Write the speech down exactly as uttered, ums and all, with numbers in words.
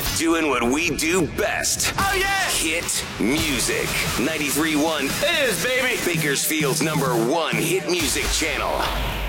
Doing what we do best. Oh, yeah! Hit music. ninety-three point one It is, baby! Bakersfield's number one hit music channel.